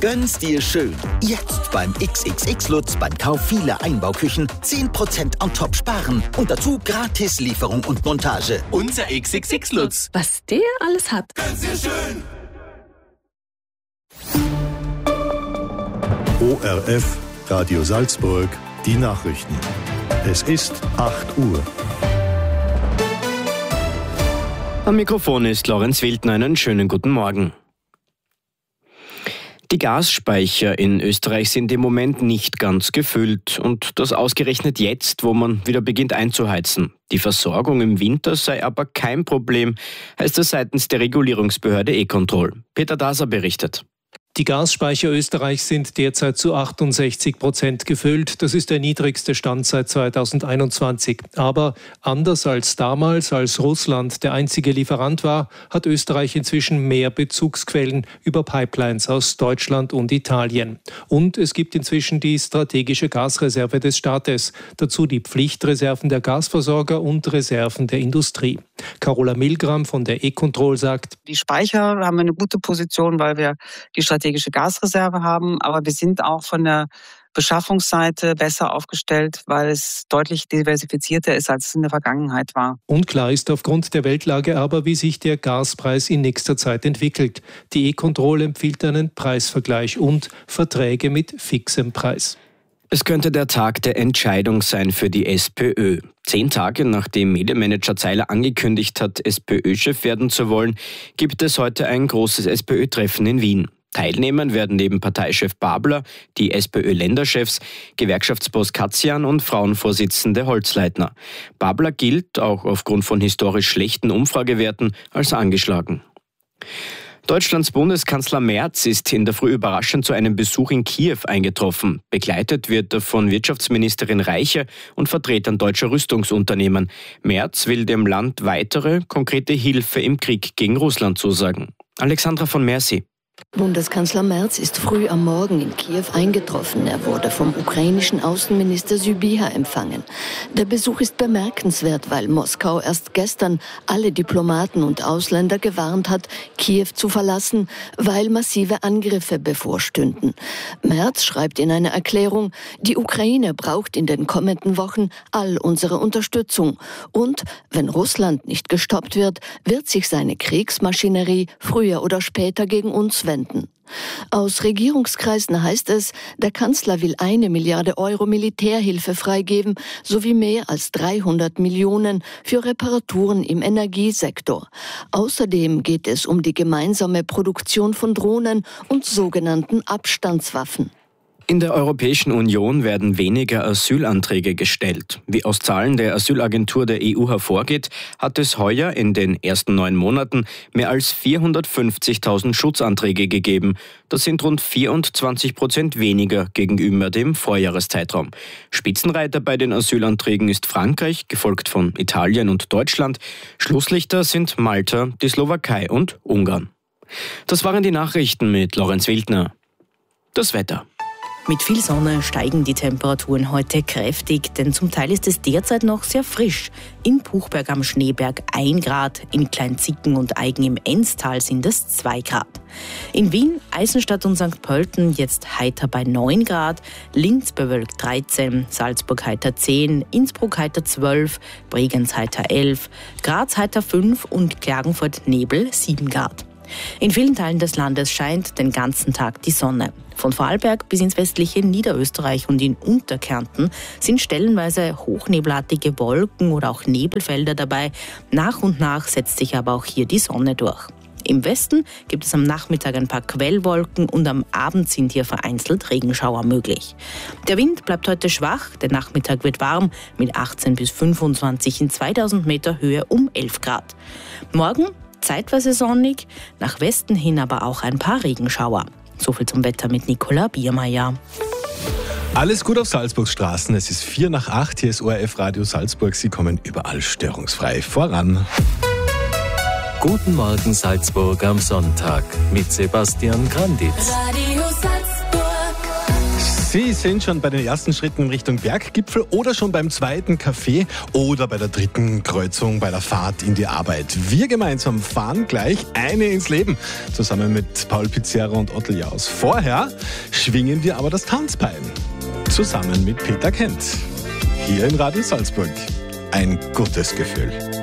Gönn's dir schön. Jetzt beim XXX Lutz beim Kauf vieler Einbauküchen 10% on top sparen und dazu gratis Lieferung und Montage. Unser XXX Lutz. Was der alles hat. Gönn's dir schön. ORF, Radio Salzburg, die Nachrichten. Es ist 8 Uhr. Am Mikrofon ist Lorenz Wildner. Einen schönen guten Morgen. Die Gasspeicher in Österreich sind im Moment nicht ganz gefüllt und das ausgerechnet jetzt, wo man wieder beginnt einzuheizen. Die Versorgung im Winter sei aber kein Problem, heißt es seitens der Regulierungsbehörde E-Control. Peter Daser berichtet. Die Gasspeicher Österreichs sind derzeit zu 68% gefüllt. Das ist der niedrigste Stand seit 2021. Aber anders als damals, als Russland der einzige Lieferant war, hat Österreich inzwischen mehr Bezugsquellen über Pipelines aus Deutschland und Italien. Und es gibt inzwischen die strategische Gasreserve des Staates. Dazu die Pflichtreserven der Gasversorger und Reserven der Industrie. Carola Milgram von der E-Control sagt: Die Speicher haben eine gute Position, weil wir die strategische Gasreserve haben, aber wir sind auch von der Beschaffungsseite besser aufgestellt, weil es deutlich diversifizierter ist, als es in der Vergangenheit war. Unklar ist aufgrund der Weltlage aber, wie sich der Gaspreis in nächster Zeit entwickelt. Die E-Control empfiehlt einen Preisvergleich und Verträge mit fixem Preis. Es könnte der Tag der Entscheidung sein für die SPÖ. 10 Tage nachdem Medienmanager Zeiler angekündigt hat, SPÖ-Chef werden zu wollen, gibt es heute ein großes SPÖ-Treffen in Wien. Teilnehmen werden neben Parteichef Babler die SPÖ-Länderchefs, Gewerkschaftsboss Katzian und Frauenvorsitzende Holzleitner. Babler gilt, auch aufgrund von historisch schlechten Umfragewerten, als angeschlagen. Deutschlands Bundeskanzler Merz ist in der Früh überraschend zu einem Besuch in Kiew eingetroffen. Begleitet wird er von Wirtschaftsministerin Reiche und Vertretern deutscher Rüstungsunternehmen. Merz will dem Land weitere, konkrete Hilfe im Krieg gegen Russland zusagen. Alexandra von Mercy. Bundeskanzler Merz ist früh am Morgen in Kiew eingetroffen. Er wurde vom ukrainischen Außenminister Sybiha empfangen. Der Besuch ist bemerkenswert, weil Moskau erst gestern alle Diplomaten und Ausländer gewarnt hat, Kiew zu verlassen, weil massive Angriffe bevorstünden. Merz schreibt in einer Erklärung: Die Ukraine braucht in den kommenden Wochen all unsere Unterstützung. Und wenn Russland nicht gestoppt wird, wird sich seine Kriegsmaschinerie früher oder später gegen uns wenden. Aus Regierungskreisen heißt es, der Kanzler will 1 Milliarde Euro Militärhilfe freigeben, sowie mehr als 300 Millionen für Reparaturen im Energiesektor. Außerdem geht es um die gemeinsame Produktion von Drohnen und sogenannten Abstandswaffen. In der Europäischen Union werden weniger Asylanträge gestellt. Wie aus Zahlen der Asylagentur der EU hervorgeht, hat es heuer in den ersten 9 Monaten mehr als 450.000 Schutzanträge gegeben. Das sind rund 24% weniger gegenüber dem Vorjahreszeitraum. Spitzenreiter bei den Asylanträgen ist Frankreich, gefolgt von Italien und Deutschland. Schlusslichter sind Malta, die Slowakei und Ungarn. Das waren die Nachrichten mit Lorenz Wildner. Das Wetter. Mit viel Sonne steigen die Temperaturen heute kräftig, denn zum Teil ist es derzeit noch sehr frisch. In Buchberg am Schneeberg 1 Grad, in Kleinzicken und Aigen im Enztal sind es 2 Grad. In Wien, Eisenstadt und St. Pölten jetzt heiter bei 9 Grad, Linz bewölkt 13, Salzburg heiter 10, Innsbruck heiter 12, Bregenz heiter 11, Graz heiter 5 und Klagenfurt Nebel 7 Grad. In vielen Teilen des Landes scheint den ganzen Tag die Sonne. Von Vorarlberg bis ins westliche Niederösterreich und in Unterkärnten sind stellenweise hochnebelartige Wolken oder auch Nebelfelder dabei. Nach und nach setzt sich aber auch hier die Sonne durch. Im Westen gibt es am Nachmittag ein paar Quellwolken und am Abend sind hier vereinzelt Regenschauer möglich. Der Wind bleibt heute schwach, der Nachmittag wird warm mit 18 bis 25 in 2000 Meter Höhe um 11 Grad. Morgen zeitweise sonnig, nach Westen hin aber auch ein paar Regenschauer. Soviel zum Wetter mit Nicola Biermeier. Alles gut auf Salzburgs Straßen. Es ist 7:08. Hier ist ORF Radio Salzburg. Sie kommen überall störungsfrei voran. Guten Morgen Salzburg am Sonntag mit Sebastian Granditz. Radio Salzburg. Sie sind schon bei den ersten Schritten in Richtung Berggipfel oder schon beim zweiten Café oder bei der dritten Kreuzung bei der Fahrt in die Arbeit. Wir gemeinsam fahren gleich eine ins Leben, zusammen mit Paul Pizzerra und Otto Jaus. Vorher schwingen wir aber das Tanzbein, zusammen mit Peter Kent. Hier in Radio Salzburg. Ein gutes Gefühl.